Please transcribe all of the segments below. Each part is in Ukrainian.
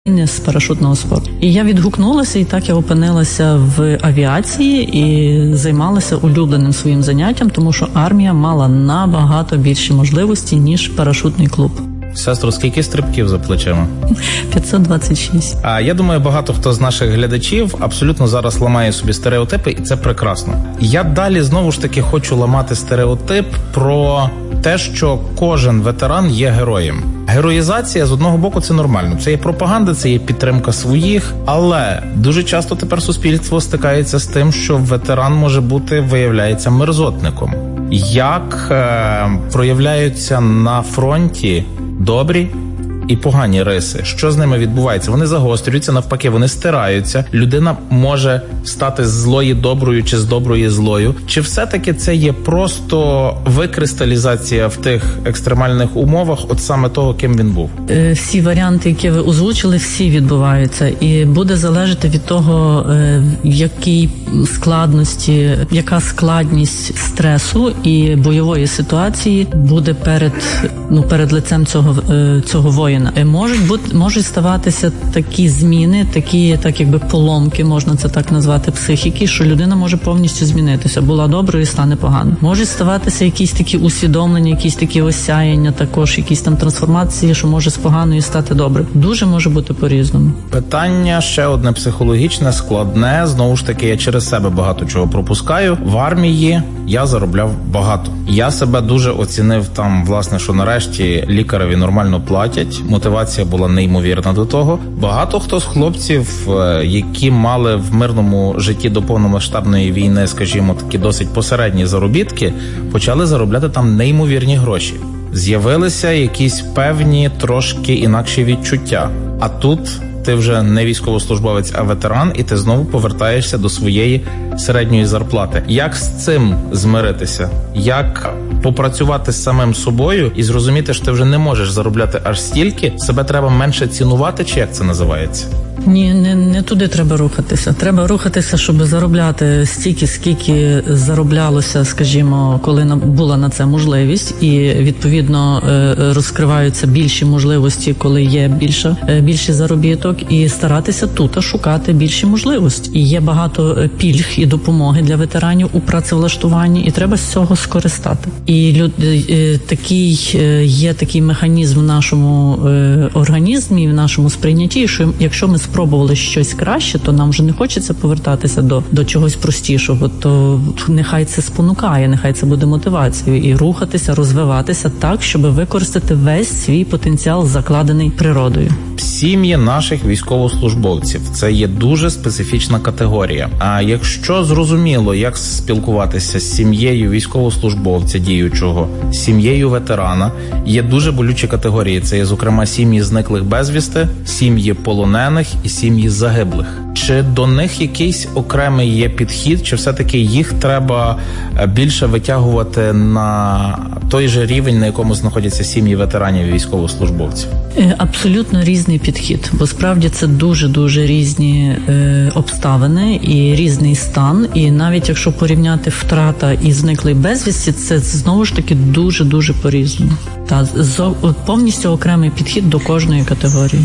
з парашутного спорту. І я відгукнулася, і так я опинилася в авіації і займалася улюбленим своїм заняттям, тому що армія мала набагато більші можливості, ніж парашутний клуб. Сестро, скільки стрибків за плечима? 526. Я думаю, багато хто з наших глядачів абсолютно зараз ламає собі стереотипи, і це прекрасно. Я далі знову ж таки хочу ламати стереотип про те, що кожен ветеран є героєм. Героїзація, з одного боку, це нормально. Це є пропаганда, це є підтримка своїх, але дуже часто тепер суспільство стикається з тим, що ветеран може бути, виявляється, мерзотником. Як проявляються на фронті добрі і погані риси? Що з ними відбувається? Вони загострюються, навпаки, вони стираються. Людина може стати з злої доброю чи з доброї злою. Чи все-таки це є просто викристалізація в тих екстремальних умовах от саме того, ким він був? Всі варіанти, які ви озвучили, всі відбуваються. І буде залежати від того, якій складності, яка складність стресу і бойової ситуації буде перед лицем цього воїна. Можуть ставатися такі зміни, так якби поломки, можна це так назвати, психіки, що людина може повністю змінитися. Була доброю і стане погано. Можуть ставатися якісь такі усвідомлення, якісь такі осяяння, також якісь там трансформації, що може з поганою стати добре. Дуже може бути по-різному. Питання ще одне психологічне, складне. Знову ж таки, я через себе багато чого пропускаю. В армії я заробляв багато. Я себе дуже оцінив там, власне, що нарешті лікареві нормально платять. Мотивація була неймовірна до того. Багато хто з хлопців, які мали в мирному житті до повномасштабної війни, скажімо, такі досить посередні заробітки, почали заробляти там неймовірні гроші. З'явилися якісь певні трошки інакші відчуття. А тут ти вже не військовослужбовець, а ветеран, і ти знову повертаєшся до своєї середньої зарплати. Як з цим змиритися? Як попрацювати з самим собою і зрозуміти, що ти вже не можеш заробляти аж стільки, себе треба менше цінувати, чи як це називається? Ні, не туди треба рухатися. Треба рухатися, щоб заробляти стільки, скільки зароблялося, скажімо, коли була на це можливість, і відповідно розкриваються більші можливості, коли є більший заробіток, і старатися тут шукати більші можливості. І є багато пільг і допомоги для ветеранів у працевлаштуванні, і треба з цього скористати. І є такий механізм в нашому організмі, в нашому сприйнятті, що якщо ми спробували щось краще, то нам вже не хочеться повертатися до чогось простішого, то нехай це спонукає, нехай це буде мотивацією і рухатися, розвиватися так, щоб використати весь свій потенціал, закладений природою. Сім'ї наших військовослужбовців – це є дуже специфічна категорія. А якщо зрозуміло, як спілкуватися з сім'єю військовослужбовця діючого, з сім'єю ветерана, є дуже болючі категорії. Це є, зокрема, сім'ї зниклих безвісти, сім'ї полонених і сім'ї загиблих. Чи до них якийсь окремий є підхід, чи все-таки їх треба більше витягувати на той же рівень, на якому знаходяться сім'ї ветеранів і військовослужбовців? Абсолютно різний підхід, бо справді це дуже-дуже різні обставини і різний стан, і навіть якщо порівняти втрата і зниклий безвісті, це знову ж таки дуже-дуже по-різному. Повністю окремий підхід до кожної категорії.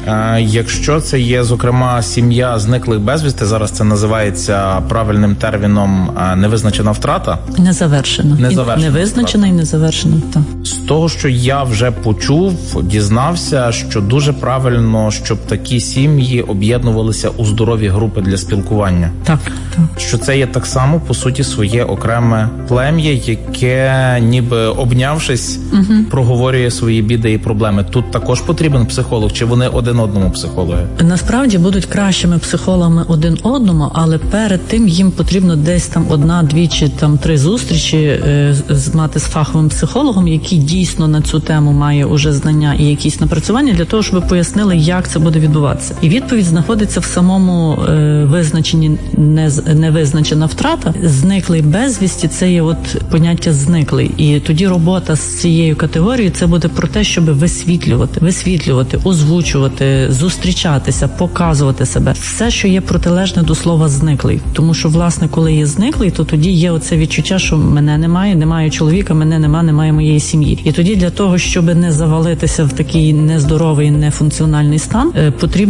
Якщо це є, зокрема, сім'я зниклих безвісти, зараз це називається правильним терміном невизначена втрата? Незавершена. Невизначена і незавершена, так. З того, що я вже почув, дізнався, що дуже правильно, щоб такі сім'ї об'єднувалися у здорові групи для спілкування. Так. Що це є так само, по суті, своє окреме плем'я, яке, ніби обнявшись, проговорює свої біди і проблеми. Тут також потрібен психолог, чи вони один одному психологи? Насправді будуть кращими психологами один одному, але перед тим їм потрібно десь там 1, 2 чи 3 зустрічі мати з фаховим психологом, який дійсно на цю тему має уже знання і якісь напрацювання для того, щоб пояснили, як це буде відбуватися. І відповідь знаходиться в самому визначенні невизначена втрата. Зниклий безвісті – це є поняття зниклий. І тоді робота з цією категорією – це буде про те, щоб висвітлювати, озвучувати, бути, зустрічатися, показувати себе. Все, що є протилежне до слова «зниклий». Тому що, власне, коли є зниклий, то тоді є оце відчуття, що мене немає чоловіка, мене немає моєї сім'ї. І тоді для того, щоб не завалитися в такий нездоровий, нефункціональний стан, потрібно